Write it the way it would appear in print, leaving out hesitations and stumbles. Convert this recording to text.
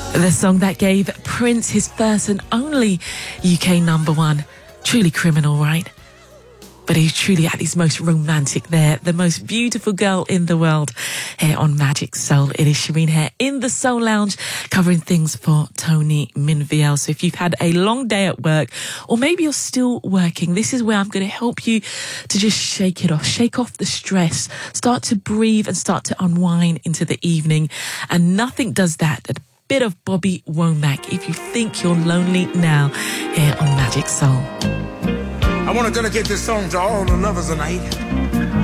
The song that gave Prince his first and only UK #1. Truly criminal, right? But he's truly at his most romantic there. The most beautiful girl in the world here on Magic Soul. It is Shireen here in the Soul Lounge covering things for Tony Minviel. So if you've had a long day at work or maybe you're still working, this is where I'm going to help you to just shake it off. Shake off the stress. Start to breathe and start to unwind into the evening. And nothing does that. Bit of Bobby Womack if you think you're lonely now here on Magic Soul. I want to dedicate this song to all the lovers tonight.